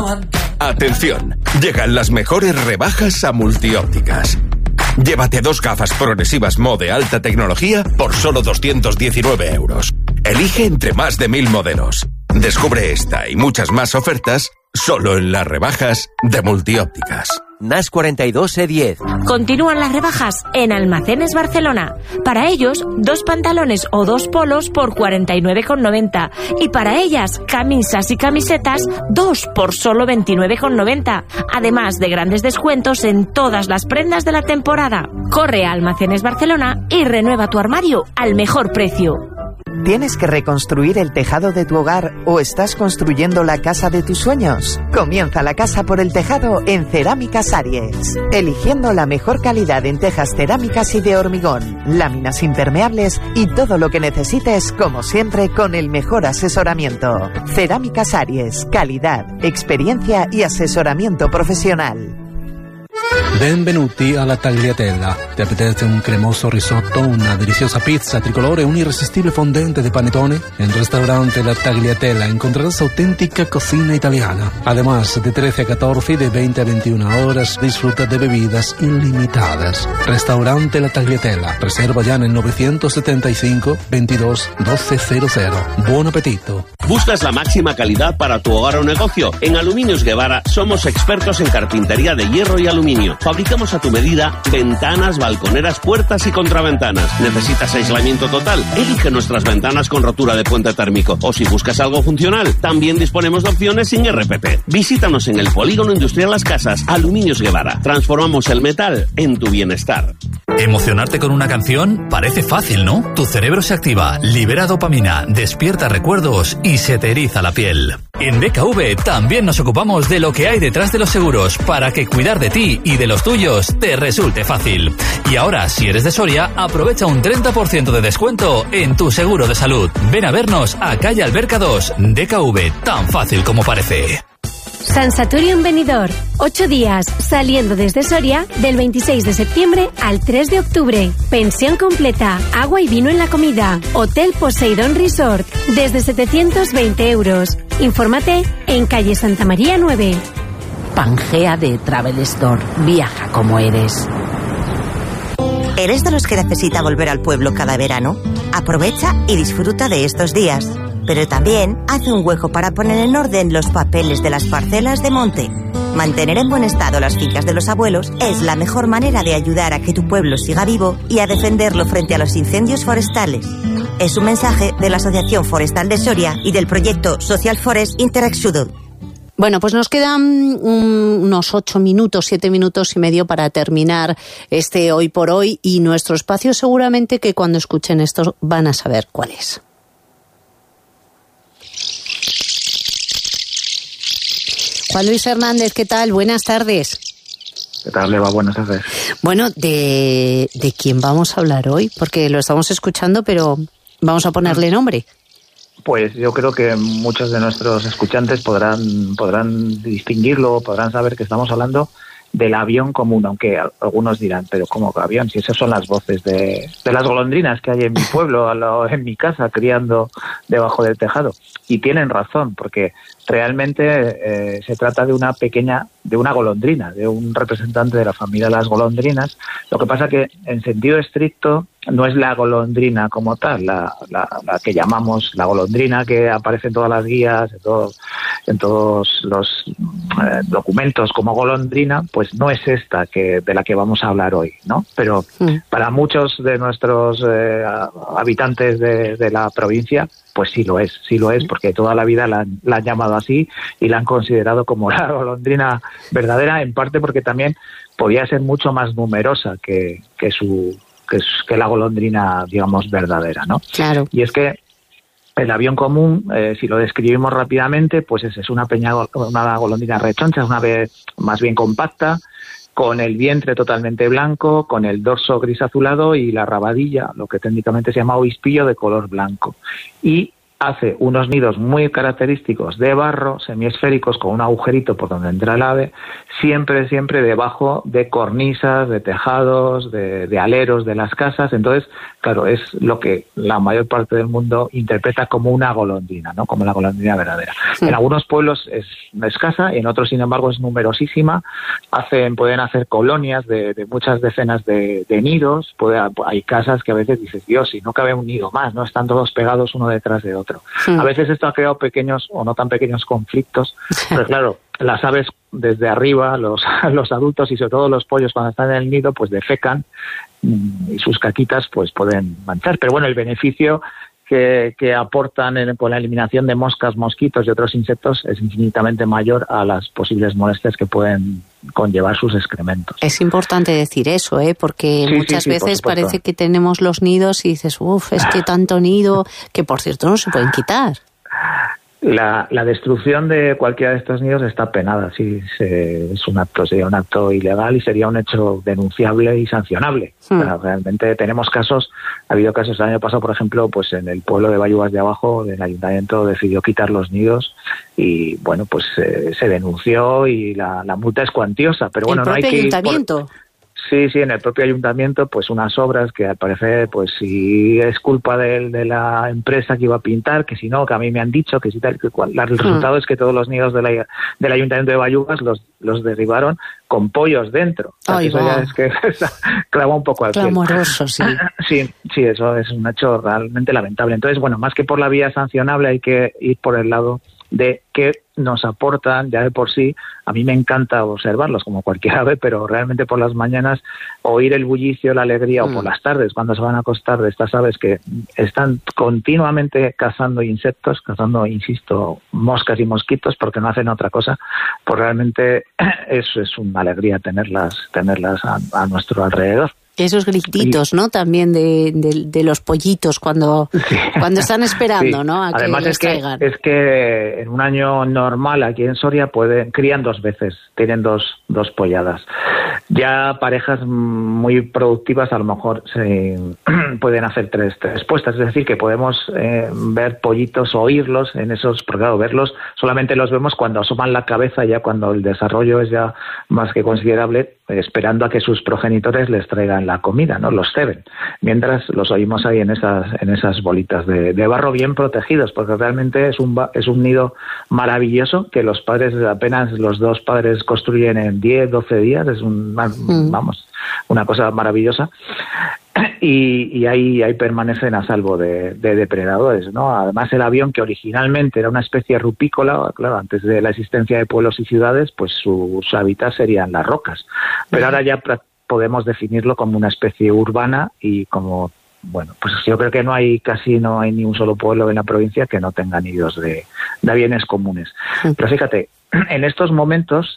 Atención, llegan las mejores rebajas a Multiópticas. Llévate 2 gafas progresivas Mo de alta tecnología por solo 219 euros. Elige entre más de 1000 modelos. Descubre esta y muchas más ofertas solo en las rebajas de Multiópticas. NAS 42 E10. Continúan las rebajas en Almacenes Barcelona. Para ellos, 2 pantalones o 2 polos por 49,90. Y para ellas, camisas y camisetas, 2 por solo 29,90. Además de grandes descuentos en todas las prendas de la temporada. Corre a Almacenes Barcelona y renueva tu armario al mejor precio. ¿Tienes que reconstruir el tejado de tu hogar o estás construyendo la casa de tus sueños? Comienza la casa por el tejado en Cerámicas Aries. Eligiendo la mejor calidad en tejas cerámicas y de hormigón, láminas impermeables y todo lo que necesites, como siempre, con el mejor asesoramiento. Cerámicas Aries. Calidad, experiencia y asesoramiento profesional. Benvenuti alla Tagliatella. Ti apetece un cremoso risotto, una deliciosa pizza tricolore, un irresistible fondente de panettone? En el restaurante La Tagliatella encontrarás auténtica cocina italiana. Además, de 13 a 14 y de 20 a 21 horas, disfruta de bebidas ilimitadas. Restaurante La Tagliatella. Reserva ya en el 975 22 1200. Buon apetito. ¿Buscas la máxima calidad para tu hogar o negocio? En Aluminios Guevara somos expertos en carpintería de hierro y aluminio. Fabricamos a tu medida ventanas, balconeras, puertas y contraventanas. ¿Necesitas aislamiento total? Elige nuestras ventanas con rotura de puente térmico. O si buscas algo funcional, también disponemos de opciones sin RPT. Visítanos en el Polígono Industrial Las Casas, Aluminios Guevara. Transformamos el metal en tu bienestar. ¿Emocionarte con una canción? Parece fácil, ¿no? Tu cerebro se activa, libera dopamina, despierta recuerdos y se te eriza la piel. En DKV también nos ocupamos de lo que hay detrás de los seguros para que cuidar de ti y de los tuyos te resulte fácil. Y ahora, si eres de Soria, aprovecha un 30% de descuento en tu seguro de salud. Ven a vernos a calle Alberca 2, DKV, tan fácil como parece. San Saturium Benidorm, 8 días, saliendo desde Soria del 26 de septiembre al 3 de octubre. Pensión completa, agua y vino en la comida. Hotel Poseidon Resort, desde 720 euros. Infórmate en calle Santa María 9. Pangea de Travel Store. Viaja como eres. ¿Eres de los que necesita volver al pueblo cada verano? Aprovecha y disfruta de estos días. Pero también hace un hueco para poner en orden los papeles de las parcelas de monte. Mantener en buen estado las fincas de los abuelos es la mejor manera de ayudar a que tu pueblo siga vivo y a defenderlo frente a los incendios forestales. Es un mensaje de la Asociación Forestal de Soria y del proyecto Social Forest Interexudo. Bueno, pues nos quedan unos 8 minutos, 7 minutos y medio para terminar este Hoy por Hoy, y nuestro espacio seguramente que cuando escuchen esto van a saber cuál es. Juan Luis Hernández, ¿qué tal? Buenas tardes. ¿Qué tal, Eva? Buenas tardes. Bueno, ¿de quién vamos a hablar hoy? Porque lo estamos escuchando, pero vamos a ponerle nombre. Pues yo creo que muchos de nuestros escuchantes podrán distinguirlo, podrán saber que estamos hablando del avión común, aunque algunos dirán, pero ¿cómo que avión? Si esas son las voces de las golondrinas que hay en mi pueblo, en mi casa, criando debajo del tejado. Y tienen razón, porque realmente se trata de una golondrina, de un representante de la familia de las golondrinas. Lo que pasa que en sentido estricto no es la golondrina como tal, la que llamamos la golondrina que aparece en todas las guías, en todos los documentos como golondrina, pues no es esta de la que vamos a hablar hoy, ¿no? Pero para muchos de nuestros habitantes de la provincia, pues sí lo es, porque toda la vida la han llamado así y la han considerado como la golondrina verdadera, en parte porque también podía ser mucho más numerosa que la golondrina, digamos, verdadera, ¿no? Claro. Y es que el avión común, si lo describimos rápidamente, pues es una golondrina rechoncha, es una ave más bien compacta, con el vientre totalmente blanco, con el dorso gris azulado y la rabadilla, lo que técnicamente se llama obispillo, de color blanco. Y hace unos nidos muy característicos de barro, semiesféricos, con un agujerito por donde entra el ave, siempre debajo de cornisas, de tejados, de aleros de las casas. Entonces, claro, es lo que la mayor parte del mundo interpreta como una golondrina, ¿no? Como la golondrina verdadera. Sí. En algunos pueblos es escasa y en otros, sin embargo, es numerosísima. Pueden hacer colonias de muchas decenas de nidos. Hay casas que a veces dices, Dios, si no cabe un nido más, ¿no? Están todos pegados uno detrás de otro. Sí. A veces esto ha creado pequeños o no tan pequeños conflictos, pero claro, las aves desde arriba, los adultos y sobre todo los pollos cuando están en el nido, pues defecan y sus caquitas pues pueden manchar. Pero bueno, el beneficio que aportan con la eliminación de moscas, mosquitos y otros insectos es infinitamente mayor a las posibles molestias que pueden conllevar sus excrementos. Es importante decir eso, porque muchas veces parece que tenemos los nidos y dices, es que tanto nido, que por cierto no se pueden quitar. La destrucción de cualquiera de estos nidos está penada, sería un acto ilegal y sería un hecho denunciable y sancionable. Realmente tenemos casos, ha habido casos el año pasado, por ejemplo, pues en el pueblo de Bayugas de Abajo, el ayuntamiento decidió quitar los nidos y bueno, pues se denunció y la multa es cuantiosa, pero bueno, no hay que ir ayuntamiento. Sí, en el propio ayuntamiento, pues unas obras que al parecer, pues si es culpa de la empresa que iba a pintar, que si no, que a mí me han dicho, que si tal, que cual. El resultado es que todos los nidos del ayuntamiento de Bayugas los derribaron con pollos dentro. O sea, eso ya es que clava un poco al cielo. Clamoroso, sí. Sí, eso es un hecho realmente lamentable. Entonces, bueno, más que por la vía sancionable hay que ir por el lado de que nos aportan ya de por sí. A mí me encanta observarlos como cualquier ave, pero realmente por las mañanas oír el bullicio, la alegría, o por las tardes cuando se van a acostar de estas aves que están continuamente cazando insectos, insisto, moscas y mosquitos, porque no hacen otra cosa, pues realmente eso es una alegría tenerlas a nuestro alrededor. Esos grititos, ¿no? También de los pollitos cuando están esperando, ¿no? A que además les traigan. Es que en un año normal aquí en Soria crían 2 veces, tienen dos polladas. Ya parejas muy productivas a lo mejor pueden hacer 3 puestas, es decir, que podemos ver pollitos o oírlos en esos, porque claro, verlos solamente los vemos cuando asoman la cabeza, ya cuando el desarrollo es ya más que considerable, esperando a que sus progenitores les traigan la comida, ¿no? Los ceben, mientras los oímos ahí en esas bolitas de barro bien protegidos, porque realmente es un nido maravilloso que los padres, apenas los 2 padres construyen en 10, 12 días, es una cosa maravillosa. Y ahí permanecen a salvo de depredadores, ¿no? Además, el avión, que originalmente era una especie rupícola, claro, antes de la existencia de pueblos y ciudades, pues sus hábitats serían las rocas. Pero ahora ya podemos definirlo como una especie urbana y como, bueno, pues yo creo que no hay ni un solo pueblo en la provincia que no tenga nidos de aviones comunes. Pero fíjate, en estos momentos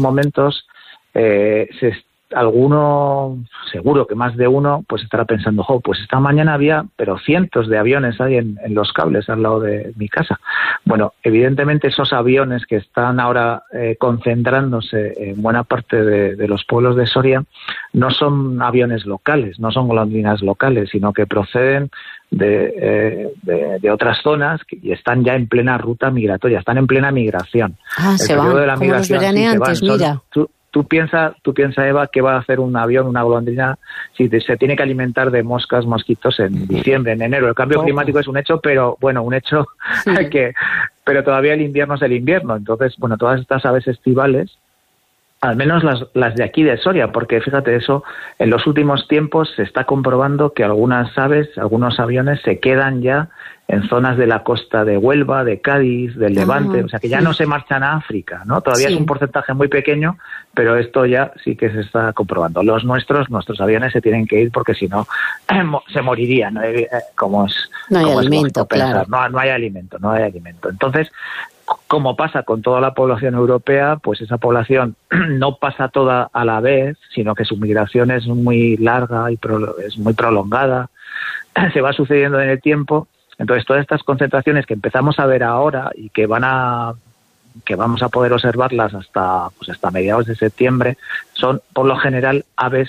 alguno, seguro que más de uno, pues estará pensando, pues esta mañana había, pero cientos de aviones hay en los cables al lado de mi casa. Bueno, evidentemente esos aviones que están ahora concentrándose en buena parte de los pueblos de Soria no son aviones locales, no son golondrinas locales, sino que proceden de otras zonas y están ya en plena ruta migratoria, están en plena migración. Se van, de la como migración, los veraneantes, mira. Tú piensa, Eva, ¿qué va a hacer un avión, una golondrina, si se tiene que alimentar de moscas, mosquitos en diciembre, en enero? El cambio climático es un hecho, pero bueno, pero todavía el invierno es el invierno. Entonces, bueno, todas estas aves estivales, al menos las de aquí de Soria, porque fíjate, eso en los últimos tiempos se está comprobando que algunas aves, algunos aviones se quedan ya en zonas de la costa de Huelva, de Cádiz, del Levante, o sea que ya no se marchan a África, ¿no? Todavía es un porcentaje muy pequeño, pero esto ya sí que se está comprobando. Nuestros aviones se tienen que ir porque si no se morirían, ¿no? No hay alimento, claro. No hay alimento. Entonces, como pasa con toda la población europea, pues esa población no pasa toda a la vez, sino que su migración es muy larga y es muy prolongada, se va sucediendo en el tiempo. Entonces, todas estas concentraciones que empezamos a ver ahora y que vamos a poder observarlas hasta mediados de septiembre, son por lo general aves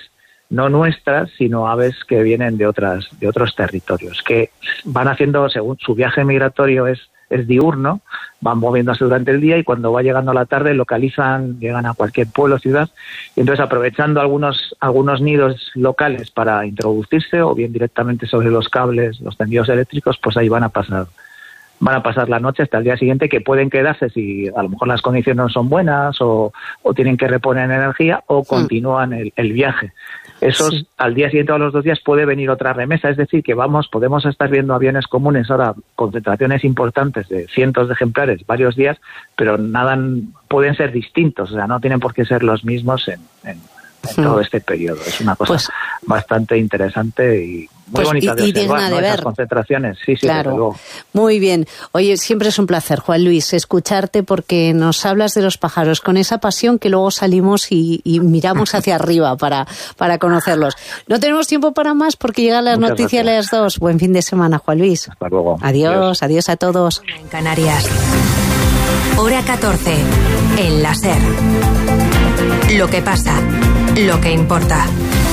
no nuestras, sino aves que vienen de otros territorios, que van haciendo, según su viaje migratorio es diurno, van moviéndose durante el día y cuando va llegando la tarde llegan a cualquier pueblo o ciudad, y entonces aprovechando algunos nidos locales para introducirse o bien directamente sobre los cables, los tendidos eléctricos, pues ahí van a pasar la noche hasta el día siguiente, que pueden quedarse si a lo mejor las condiciones no son buenas o tienen que reponer energía o continúan el viaje. Esos, al día siguiente o a los 2 días puede venir otra remesa, es decir, que podemos estar viendo aviones comunes ahora, concentraciones importantes de cientos de ejemplares varios días, pero pueden ser distintos, o sea, no tienen por qué ser los mismos en todo este periodo. Es una cosa bastante interesante y muy bonita de observar, ¿no? Esas concentraciones. Sí, claro. Desde luego. Muy bien. Oye, siempre es un placer, Juan Luis, escucharte porque nos hablas de los pájaros con esa pasión que luego salimos y miramos hacia arriba para conocerlos. No tenemos tiempo para más porque llegan las noticias a las 2. Buen fin de semana, Juan Luis. Hasta luego. Adiós a todos. En Canarias. Hora 14. En la SER. Lo que pasa. Lo que importa.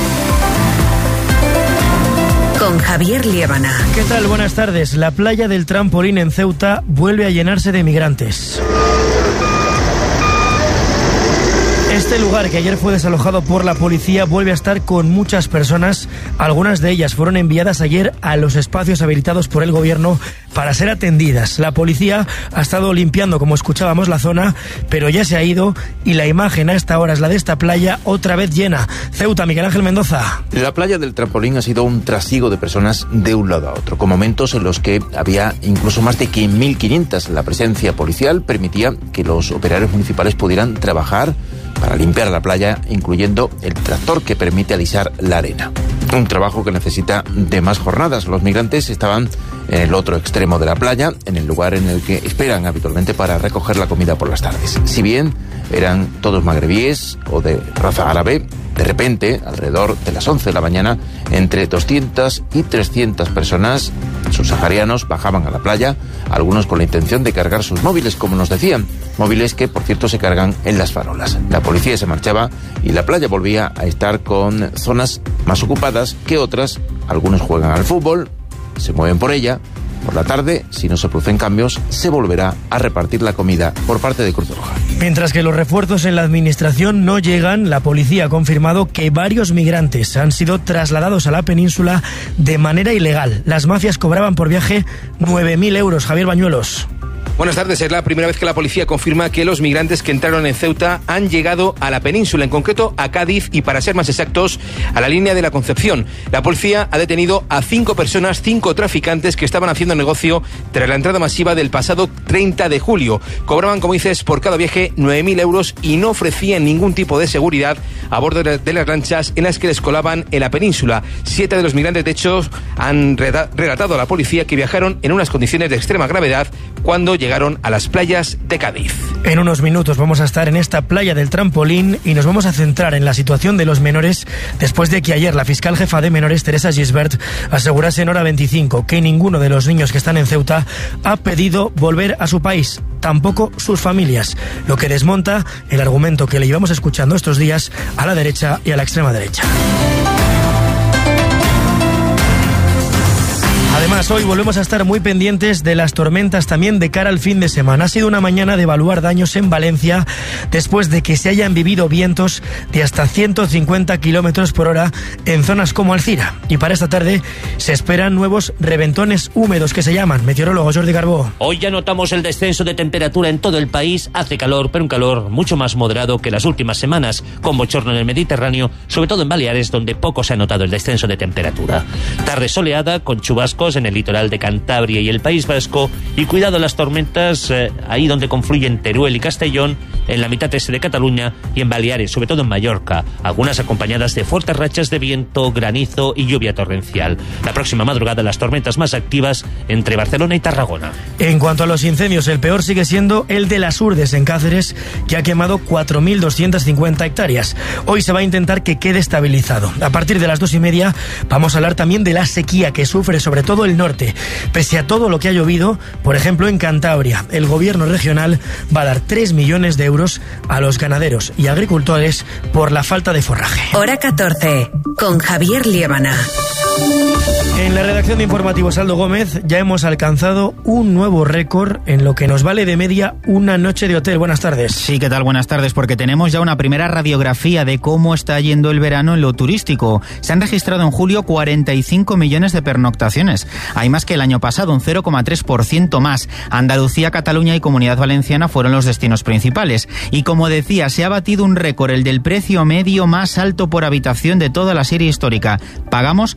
Con Javier Liébana. ¿Qué tal? Buenas tardes. La playa del Trampolín en Ceuta vuelve a llenarse de migrantes. Este lugar, que ayer fue desalojado por la policía, vuelve a estar con muchas personas. Algunas de ellas fueron enviadas ayer a los espacios habilitados por el gobierno para ser atendidas. La policía ha estado limpiando, como escuchábamos, la zona, pero ya se ha ido y la imagen a esta hora es la de esta playa otra vez llena. Ceuta, Miguel Ángel Mendoza. La playa del Trampolín ha sido un trasiego de personas de un lado a otro, con momentos en los que había incluso más de 1.500. La presencia policial permitía que los operarios municipales pudieran trabajar para limpiar la playa, incluyendo el tractor que permite alisar la arena. Un trabajo que necesita de más jornadas. Los migrantes estaban en el otro extremo de la playa, en el lugar en el que esperan habitualmente para recoger la comida por las tardes. Si bien eran todos magrebíes o de raza árabe, de repente, alrededor de las 11 de la mañana, entre 200 y 300 personas subsaharianos bajaban a la playa, algunos con la intención de cargar sus móviles, como nos decían, móviles que, por cierto, se cargan en las farolas. La policía se marchaba y la playa volvía a estar con zonas más ocupadas que otras. Algunos juegan al fútbol, se mueven por ella. Por la tarde, si no se producen cambios, se volverá a repartir la comida por parte de Cruz Roja. Mientras que los refuerzos en la administración no llegan, la policía ha confirmado que varios migrantes han sido trasladados a la península de manera ilegal. Las mafias cobraban por viaje 9.000 euros. Javier Bañuelos. Buenas tardes. Es la primera vez que la policía confirma que los migrantes que entraron en Ceuta han llegado a la península, en concreto a Cádiz y, para ser más exactos, a la línea de la Concepción. La policía ha detenido a 5 personas, 5 traficantes que estaban haciendo negocio tras la entrada masiva del pasado 30 de julio. Cobraban, como dices, por cada viaje 9.000 euros y no ofrecían ningún tipo de seguridad a bordo de las lanchas en las que les colaban en la península. 7 de los migrantes, de hecho, han relatado a la policía que viajaron en unas condiciones de extrema gravedad cuando llegaron a las playas de Cádiz. En unos minutos vamos a estar en esta playa del Trampolín y nos vamos a centrar en la situación de los menores después de que ayer la fiscal jefa de menores, Teresa Gisbert, asegurase en Hora 25 que ninguno de los niños que están en Ceuta ha pedido volver a su país, tampoco sus familias, lo que desmonta el argumento que le llevamos escuchando estos días a la derecha y a la extrema derecha. Además, hoy volvemos a estar muy pendientes de las tormentas también de cara al fin de semana. Ha sido una mañana de evaluar daños en Valencia después de que se hayan vivido vientos de hasta 150 kilómetros por hora en zonas como Alcira. Y para esta tarde se esperan nuevos reventones húmedos que se llaman. Meteorólogo Jordi Carbó. Hoy ya notamos el descenso de temperatura en todo el país. Hace calor, pero un calor mucho más moderado que las últimas semanas, con bochorno en el Mediterráneo, sobre todo en Baleares, donde poco se ha notado el descenso de temperatura. Tarde soleada, con chubascos en el litoral de Cantabria y el País Vasco, y cuidado las tormentas ahí donde confluyen Teruel y Castellón, en la mitad este de Cataluña y en Baleares, sobre todo en Mallorca, algunas acompañadas de fuertes rachas de viento, granizo y lluvia torrencial. La próxima madrugada las tormentas más activas entre Barcelona y Tarragona. En cuanto a los incendios, el peor sigue siendo el de las Urdes en Cáceres, que ha quemado 4.250 hectáreas. Hoy se va a intentar que quede estabilizado. A partir de las 2:30 vamos a hablar también de la sequía que sufre sobre todo todo el norte. Pese a todo lo que ha llovido, por ejemplo en Cantabria, el gobierno regional va a dar 3 millones de euros a los ganaderos y agricultores por la falta de forraje. Hora 14, con Javier Liébana. En la redacción de Informativos Aldo Gómez ya hemos alcanzado un nuevo récord en lo que nos vale de media una noche de hotel. Buenas tardes. Sí, ¿qué tal? Buenas tardes, porque tenemos ya una primera radiografía de cómo está yendo el verano en lo turístico. Se han registrado en julio 45 millones de pernoctaciones. Hay más que el año pasado, un 0,3% más. Andalucía, Cataluña y Comunidad Valenciana fueron los destinos principales. Y como decía, se ha batido un récord, el del precio medio más alto por habitación de toda la serie histórica. Pagamos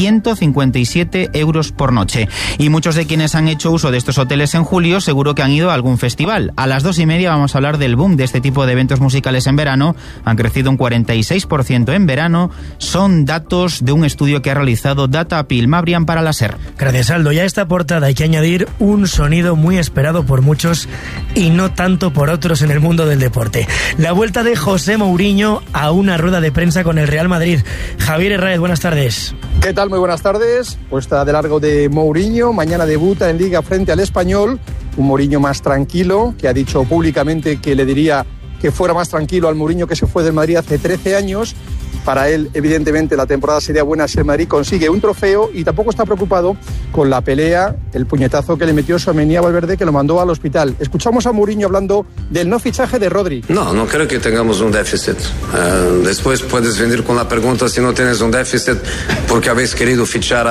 157 euros por noche. Y muchos de quienes han hecho uso de estos hoteles en julio seguro que han ido a algún festival. A las 2:30 vamos a hablar del boom de este tipo de eventos musicales en verano. Han crecido un 46% en verano. Son datos de un estudio que ha realizado Data Pilmabrian para la SER. Gracias, Aldo. Y a esta portada hay que añadir un sonido muy esperado por muchos y no tanto por otros en el mundo del deporte. La vuelta de José Mourinho a una rueda de prensa con el Real Madrid. Javier Herráez, buenas tardes. ¿Qué tal? Muy buenas tardes. Puesta de largo de Mourinho. Mañana debuta en Liga frente al Español. Un Mourinho más tranquilo, que ha dicho públicamente que le diría que fuera más tranquilo al Mourinho que se fue del Madrid hace 13 años. Para él, evidentemente, la temporada sería buena si el Madrid consigue un trofeo y tampoco está preocupado con la pelea, el puñetazo que le metió Tchouaméni a Valverde, que lo mandó al hospital. Escuchamos a Mourinho hablando del no fichaje de Rodri. No creo que tengamos un déficit. Después puedes venir con la pregunta si no tienes un déficit porque habéis querido fichar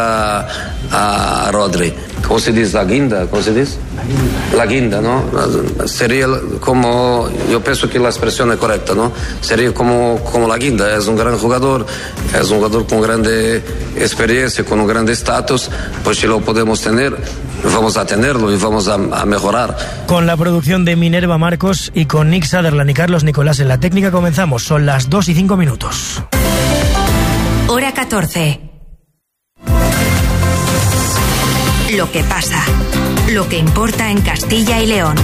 a Rodri. ¿Cómo se dice? ¿La guinda? ¿Cómo se dice? La guinda, ¿no? Sería como, yo pienso que la expresión es correcta, ¿no? Sería como la guinda. Es un gran jugador, es un jugador con grande experiencia, con un grande estatus. Pues si lo podemos tener, vamos a tenerlo y vamos a mejorar. Con la producción de Minerva Marcos y con Nick Sutherland y Carlos Nicolás en la técnica comenzamos. Son las 2:05. Hora 14. Lo que pasa, lo que importa en Castilla y León.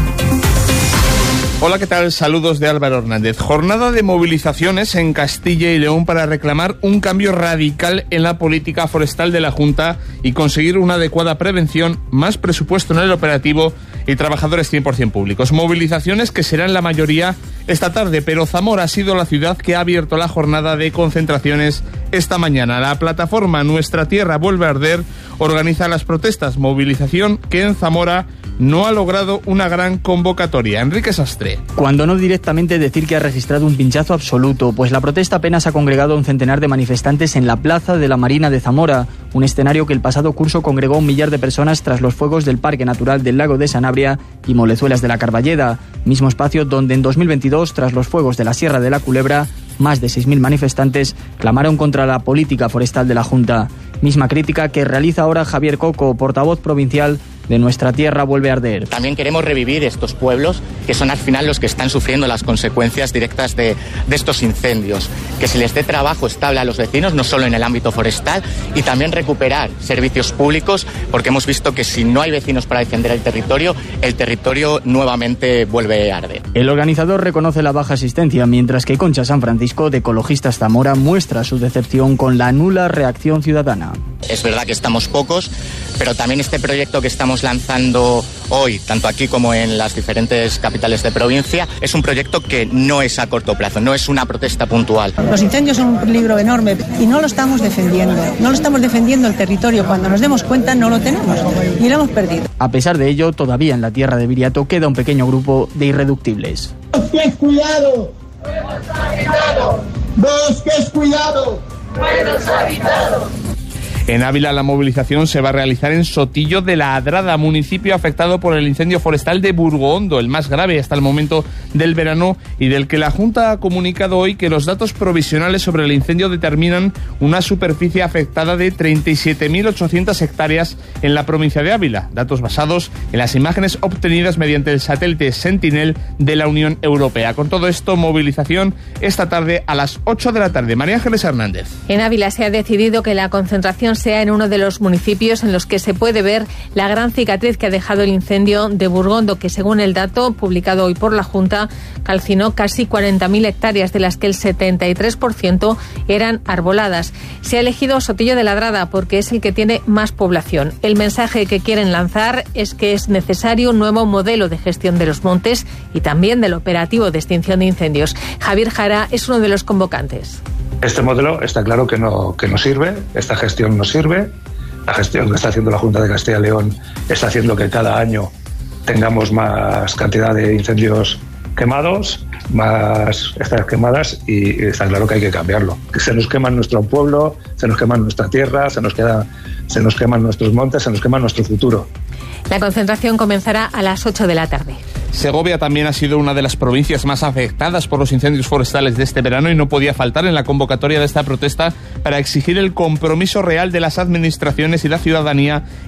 Hola, ¿qué tal? Saludos de Álvaro Hernández. Jornada de movilizaciones en Castilla y León para reclamar un cambio radical en la política forestal de la Junta y conseguir una adecuada prevención, más presupuesto en el operativo y trabajadores 100% públicos. Movilizaciones que serán la mayoría esta tarde, pero Zamora ha sido la ciudad que ha abierto la jornada de concentraciones esta mañana. La plataforma Nuestra Tierra Vuelve a Arder organiza las protestas, movilización que en Zamora no ha logrado una gran convocatoria. Enrique Sastre. Cuando no directamente decir que ha registrado un pinchazo absoluto, pues la protesta apenas ha congregado a un centenar de manifestantes en la plaza de la Marina de Zamora, un escenario que el pasado curso congregó a 1 millar de personas tras los fuegos del Parque Natural del Lago de Sanabria y Molezuelas de la Carballeda, mismo espacio donde en 2022, tras los fuegos de la Sierra de la Culebra, más de 6.000 manifestantes clamaron contra la política forestal de la Junta. Misma crítica que realiza ahora Javier Coco, portavoz provincial de Nuestra Tierra Vuelve a Arder. También queremos revivir estos pueblos que son al final los que están sufriendo las consecuencias directas de estos incendios. Que se les dé trabajo estable a los vecinos, no solo en el ámbito forestal, y también recuperar servicios públicos, porque hemos visto que si no hay vecinos para defender el territorio nuevamente vuelve a arder. El organizador reconoce la baja asistencia, mientras que Concha San Francisco, de Ecologistas Zamora, muestra su decepción con la nula reacción ciudadana. Es verdad que estamos pocos, pero también este proyecto que estamos lanzando hoy, tanto aquí como en las diferentes capitales de provincia, es un proyecto que no es a corto plazo, no es una protesta puntual. Los incendios son un peligro enorme y no lo estamos defendiendo. No lo estamos defendiendo el territorio. Cuando nos demos cuenta no lo tenemos y lo hemos perdido. A pesar de ello, todavía en la tierra de Viriato queda un pequeño grupo de irreductibles. ¡Bosques, cuidado! ¡Buenos habitados! ¡Bosques, cuidado! ¡Buenos habitados! En Ávila la movilización se va a realizar en Sotillo de la Adrada, municipio afectado por el incendio forestal de Burgohondo, el más grave hasta el momento del verano y del que la Junta ha comunicado hoy que los datos provisionales sobre el incendio determinan una superficie afectada de 37.800 hectáreas en la provincia de Ávila, datos basados en las imágenes obtenidas mediante el satélite Sentinel de la Unión Europea. Con todo esto, movilización esta tarde a las 8 de la tarde. María Ángeles Hernández. En Ávila se ha decidido que la concentración sea en uno de los municipios en los que se puede ver la gran cicatriz que ha dejado el incendio de Burgondo, que según el dato publicado hoy por la Junta, calcinó casi 40.000 hectáreas, de las que el 73% eran arboladas. Se ha elegido Sotillo de Ladrada porque es el que tiene más población. El mensaje que quieren lanzar es que es necesario un nuevo modelo de gestión de los montes y también del operativo de extinción de incendios. Javier Jara es uno de los convocantes. Este modelo está claro que no sirve, esta gestión no sirve. La gestión que está haciendo la Junta de Castilla y León está haciendo que cada año tengamos más cantidad de incendios quemados, más estas quemadas, y está claro que hay que cambiarlo. Que se nos quema nuestro pueblo, se nos quema nuestra tierra, se nos queman nuestros montes, se nos quema nuestro futuro. La concentración comenzará a las 8 de la tarde. Segovia también ha sido una de las provincias más afectadas por los incendios forestales de este verano y no podía faltar en la convocatoria de esta protesta para exigir el compromiso real de las administraciones y la ciudadanía